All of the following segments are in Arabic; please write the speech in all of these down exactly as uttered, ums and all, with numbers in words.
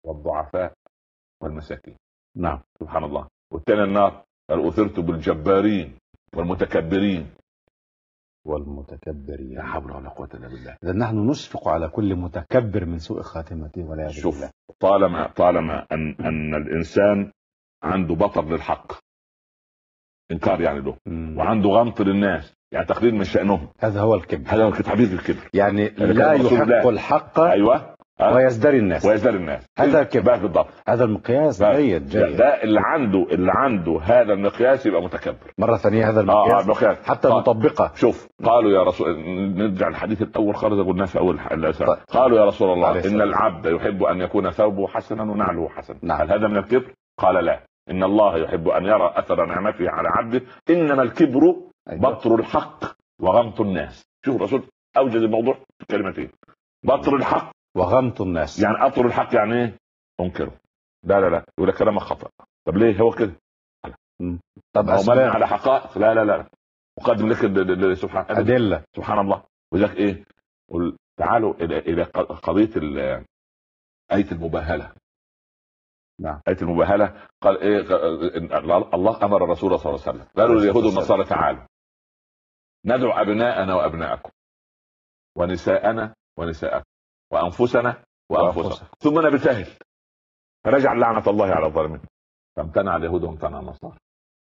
والضعفاء والمساكين. نعم سبحان الله. والثاني النار قال أثرت بالجبارين والمتكبرين والمتكبرين. لا حول ولا قوة إلا بالله. إذا نحن نشفق على كل متكبر من سوء خاتمته والعياذ بالله. شوف، طالما طالما أن أن الإنسان عنده بطر للحق، إنكار يعني له، مم. وعنده غمط للناس، يعني تقليل من شأنهم، هذا هو الكبر. هذا هو تعبير الكبر. يعني لا يحق الحق أيوة أه؟ ويزدري الناس ويزدري الناس هذا كبر بالضبط. هذا المقياس جيد جيد. ده اللي عنده اللي عنده هذا المقياس يبقى متكبر. مرة ثانية هذا المقياس, آه المقياس. حتى قال نطبقه. شوف، قالوا يا رسول، نرجع الحديث الأول خالص قلناه في أول طيب. قالوا يا رسول الله إن العبد يحب أن يكون ثوبه حسنا ونعله حسنا. نعم. هل هذا من الكبر؟ قال لا، إن الله يحب أن يرى أثر نعمته على عبده، إنما الكبر أيوة. بطر الحق وغمط الناس. شوف الرسول أوجز الموضوع في كلمتين، بطر الحق وغمط الناس. يعني أطر الحق يعني ايه؟ انكره. لا لا لا يقول لك كلامك خطأ. طب ليه هو كده؟ طب هو مبني على حقائق. لا لا لا مقدم لك سبحان أدلة. سبحان الله. وذلك ايه؟ قل تعالوا الى الى قضيه آية المباهله. نعم. آية المباهله قال ايه؟ الله امر الرسول صلى الله عليه وسلم، قالوا لليهود والنصارى تعالوا ندعو ابناءنا وابناءكم ونساءنا ونساءكم وانفسنا وانفسكم ثم نبتهل فرجع لعنة الله على الظالمين. فامتنع اليهود وامتنع النصارى.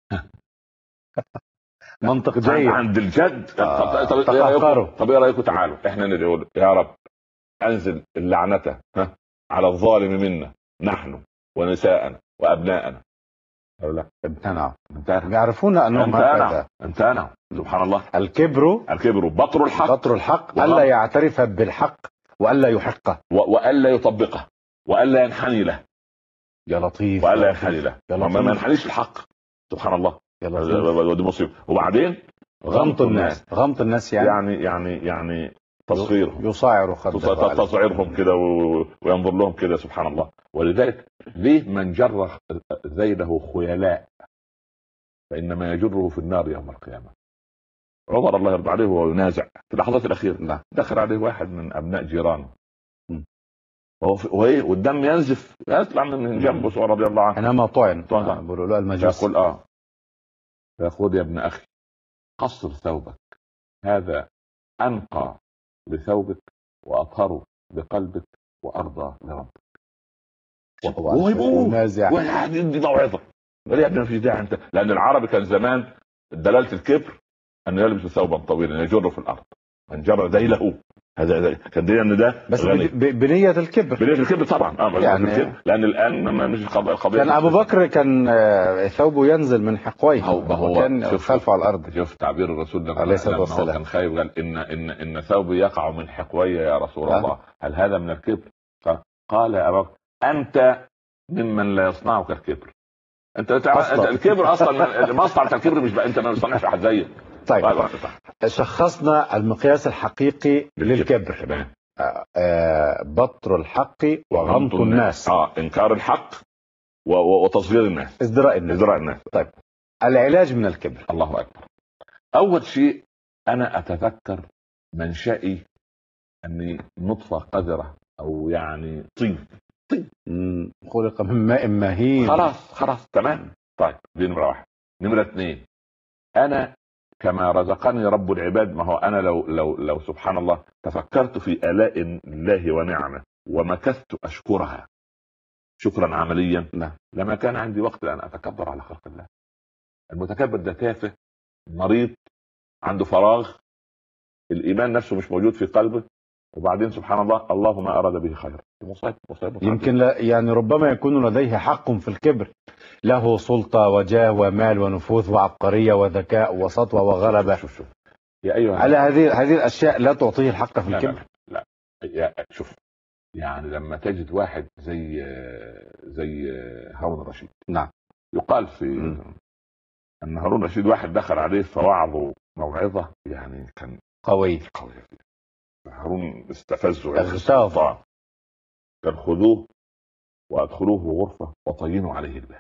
منطق جيد عند الجد. آه. طب ايه رايكم؟ طب ايه رايكم تعالوا احنا نقول يا رب انزل اللعنة على الظالم منا نحن ونساءنا وابناءنا. قالوا لا، امتنعوا. امتنعوا. يعرفون انهم هكذا. امتنعوا. سبحان الله. الكبر الكبر بطر الحق بطر الحق الا يعترف بالحق والا يحقه والا يطبقه والا ينحني له. يا لطيف. والا ينحني له. ما ينحنيش الحق. سبحان الله. يا لطيف. ودي مصيبه. وبعدين غمط الناس. غمط الناس يعني يعني يعني يعني تصغيرهم، يصاعر خده، تصعيرهم كده وينظر لهم كده. سبحان الله. ولذلك ليه من جر ذيله خيلاء فإنما يجره في النار يوم القيامة. عمر الله يرضى عليه وهو ينازع في اللحظات الأخيرة، نعم، دخل عليه واحد من أبناء جيرانه وهي والدم ينزف يطلع من جنبه رضي الله عنه. أنا ما طعن بلؤلؤ المجوس. يقول اه يقول يا ابن أخي قصر ثوبك، هذا أنقى لثوبك وأطهر لقلبك وأرضى لربك. وهو يقول دي موعظة. قال يا ابني ما فيش داعي انت، لأن العربي كان زمان دلالة الكبر أن يلبس ثوبا طويلا يجر في الأرض، من جر ذيله. هذا كان دليل ان ده بس بنية الكبر. بنية الكبر طبعا اه يعني لان الان مش القضيه. كان ابو بكر كان ثوبه ينزل من حقويه وكان خلفه على الارض. شوف تعبير الرسول لما كان خايف قال ان ان ان ثوبي يقع من حقويه يا رسول أه. الله، هل هذا من الكبر؟ قال يا ابو بكر انت ممن لا يصنعك الكبر. انت أصلاً. الكبر اصلا المصنع بتاع الكبر مش بقى انت ما بتصنعش احد زيك. طيب شخصنا المقياس الحقيقي للكبر. آه آه بطر الحق وغمط الناس. اه انكار الحق وتصغير الناس، ازدراء الناس. ازدراء الناس. طيب العلاج من الكبر. الله اكبر. اول شيء انا اتذكر منشئي اني نطفه قذره او يعني طين طين خلق من ماء مهين. خلاص خلاص تمام. طيب دي نمره واحد. نمره اثنين، انا كما رزقني رب العباد، ما هو انا لو لو لو سبحان الله تفكرت في آلاء الله ونعمه ومكثت اشكرها شكرا عمليا نعم. لما كان عندي وقت لان اتكبر على خلق الله. المتكبر ده تافه مريض عنده فراغ، الايمان نفسه مش موجود في قلبه، وبعدين سبحان الله الله ما اراد به خير. مصيبه مصيبه. يمكن لا يعني ربما يكون لديه حق في الكبر، له سلطة وجاه ومال ونفوذ وعبقرية وذكاء وسطوة وغلبة. شوف شوف يا أيها على هذه هذه الأشياء لا تعطيه الحق في الكبر. لا, لا. يا شوف يعني لما تجد واحد زي زي هارون الرشيد. نعم. يقال في م. أن هارون الرشيد واحد دخل عليه فوعظه موعظة يعني كان قوي قوي. هارون استفزه اغتاظ. كان خذوه وادخلوه غرفة وطينوا عليه الباب.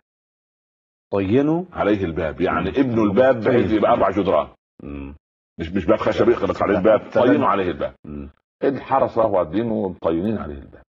طينوا عليه الباب يعني ابنوا الباب بحيث يبقى اربع جدران، مش مش باب خشبي يخلق عليه الباب. طينوا عليه الباب. الحرسة واقفين وطينين عليه الباب.